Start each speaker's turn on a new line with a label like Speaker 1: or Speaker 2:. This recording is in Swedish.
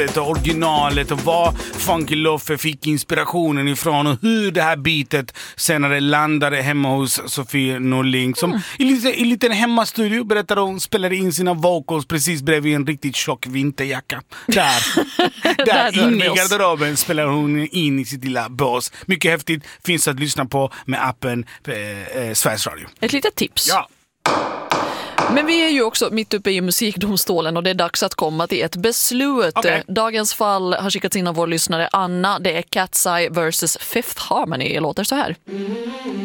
Speaker 1: originalet och var Funky Loffe fick inspirationen ifrån och hur det här bitet senare landade hemma hos Sofie Norling som i liten hemmastudio berättade hon spelade in sina vocals precis bredvid en riktigt tjock vinterjacka. Där inne i garderoben spelar hon in i sitt lilla bås. Mycket häftigt, finns att lyssna på med appen Sveriges Radio.
Speaker 2: Ett litet tips.
Speaker 1: Ja.
Speaker 2: Men vi är ju också mitt uppe i musikdomstolen och det är dags att komma till ett beslut.
Speaker 1: Okay.
Speaker 2: Dagens fall har skickats in av vår lyssnare Anna. Det är Cat's Eye vs. Fifth Harmony. Det låter så här.